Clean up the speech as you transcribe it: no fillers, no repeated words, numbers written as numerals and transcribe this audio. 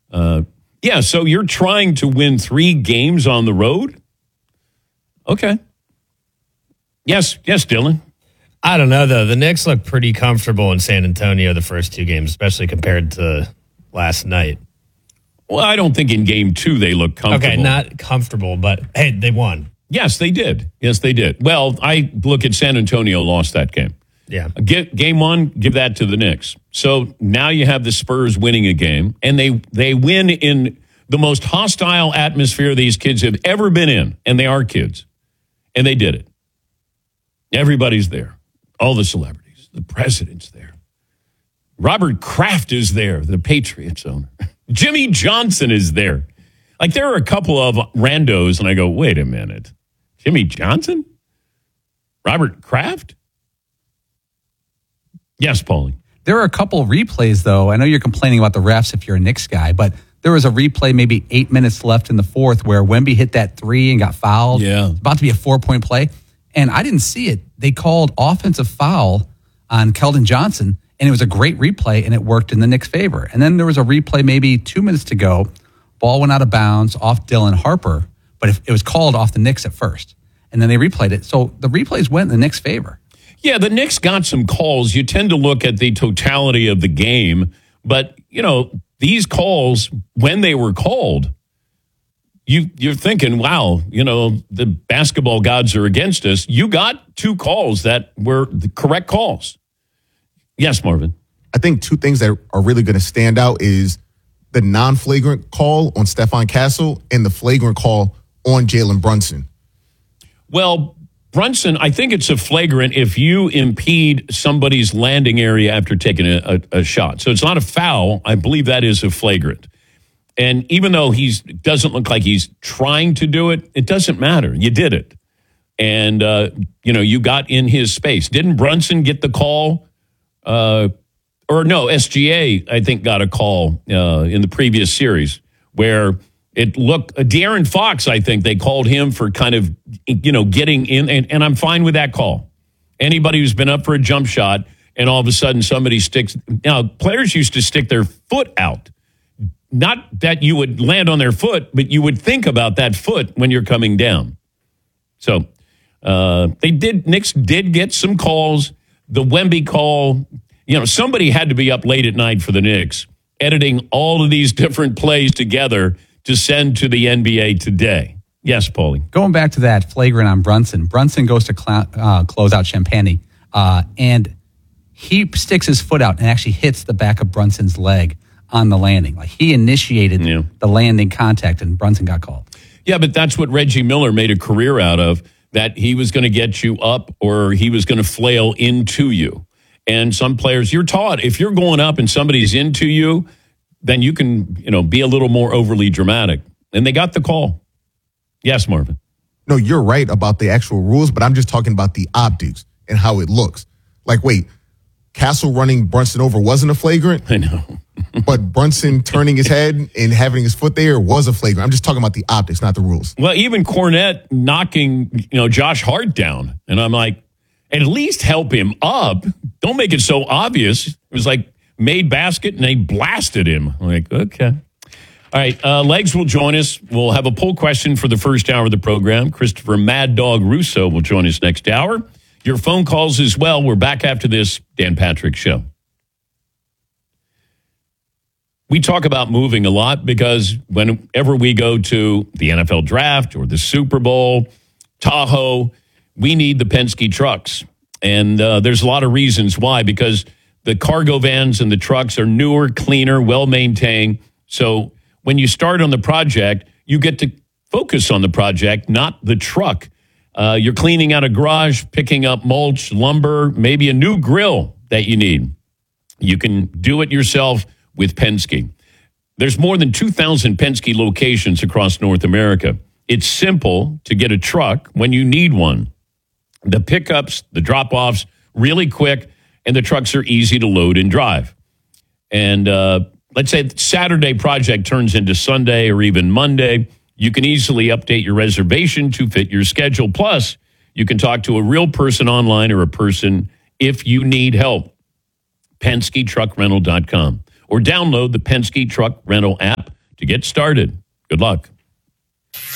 Yeah, so you're trying to win 3 games on the road? Okay. Yes, Dylan. I don't know, though. The Knicks look pretty comfortable in San Antonio the first 2 games, especially compared to last night. Well, I don't think in game 2 they look comfortable. Okay, not comfortable, but hey, they won. Yes, they did. Well, I look at San Antonio lost that game. Yeah. Game 1, give that to the Knicks. So now you have the Spurs winning a game, and they win in the most hostile atmosphere these kids have ever been in, and they are kids. And they did it. Everybody's there. All the celebrities. The president's there. Robert Kraft is there, the Patriots owner. Jimmy Johnson is there. Like, there are a couple of randos, and I go, wait a minute. Jimmy Johnson? Robert Kraft? Yes, Paulie. There are a couple of replays, though. I know you're complaining about the refs if you're a Knicks guy, but there was a replay maybe 8 minutes left in the fourth where Wemby hit that 3 and got fouled. Yeah. It's about to be a 4-point play. And I didn't see it. They called offensive foul on Keldon Johnson, and it was a great replay, and it worked in the Knicks' favor. And then there was a replay maybe 2 minutes to go. Ball went out of bounds off Dylan Harper, but it was called off the Knicks at first. And then they replayed it. So the replays went in the Knicks' favor. Yeah, the Knicks got some calls. You tend to look at the totality of the game. But, these calls, when they were called, you're thinking, wow, the basketball gods are against us. You got 2 calls that were the correct calls. Yes, Marvin. I think 2 things that are really going to stand out is the non-flagrant call on Stephon Castle and the flagrant call on Jalen Brunson. Well, Brunson, I think it's a flagrant if you impede somebody's landing area after taking a shot. So it's not a foul. I believe that is a flagrant. And even though doesn't look like he's trying to do it, it doesn't matter. You did it. And, you got in his space. Didn't Brunson get the call? Or no, SGA, I think, got a call in the previous series where it looked, De'Aaron Fox, I think they called him for kind of, getting in. And I'm fine with that call. Anybody who's been up for a jump shot and all of a sudden somebody sticks. Now, players used to stick their foot out. Not that you would land on their foot, but you would think about that foot when you're coming down. So Knicks did get some calls. The Wemby call, somebody had to be up late at night for the Knicks, editing all of these different plays together to send to the NBA today. Yes, Paulie. Going back to that flagrant on Brunson. Brunson goes to close out Champagnie, and he sticks his foot out and actually hits the back of Brunson's leg on the landing. Like, he initiated the landing contact, and Brunson got called. Yeah, but that's what Reggie Miller made a career out of, that he was going to get you up or he was going to flail into you. And some players, you're taught, if you're going up and somebody's into you, then you can, be a little more overly dramatic. And they got the call. Yes, Marvin. No, you're right about the actual rules, but I'm just talking about the optics and how it looks. Like, wait, Castle running Brunson over wasn't a flagrant? I know. But Brunson turning his head and having his foot there was a flagrant. I'm just talking about the optics, not the rules. Well, even Cornette knocking, Josh Hart down. And I'm like, at least help him up. Don't make it so obvious. It was like made basket and they blasted him. I'm like, okay. All right, Legs will join us. We'll have a poll question for the first hour of the program. Christopher Mad Dog Russo will join us next hour. Your phone calls as well. We're back after this Dan Patrick Show. We talk about moving a lot because whenever we go to the NFL draft or the Super Bowl, Tahoe, we need the Penske trucks. And there's a lot of reasons why, because the cargo vans and the trucks are newer, cleaner, well-maintained. So when you start on the project, you get to focus on the project, not the truck. You're cleaning out a garage, picking up mulch, lumber, maybe a new grill that you need. You can do it yourself with Penske. There's more than 2,000 Penske locations across North America. It's simple to get a truck when you need one. The pickups, the drop-offs, really quick, and the trucks are easy to load and drive. And let's say the Saturday project turns into Sunday or even Monday. You can easily update your reservation to fit your schedule. Plus, you can talk to a real person online or a person if you need help. PenskeTruckRental.com or download the Penske Truck Rental app to get started. Good luck.